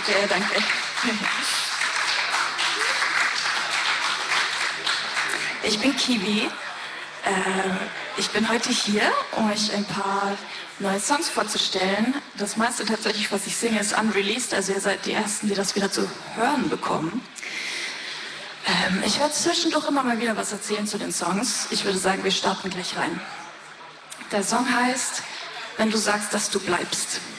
Danke, danke. Ich bin Kiwi. Ich bin heute hier, um euch ein paar neue Songs vorzustellen. Das meiste tatsächlich, was ich singe, ist unreleased, also ihr seid die Ersten, die das wieder zu hören bekommen. Ich werde zwischendurch immer mal wieder was erzählen zu den Songs. Ich würde sagen, wir starten gleich rein. Der Song heißt, wenn du sagst, dass du bleibst.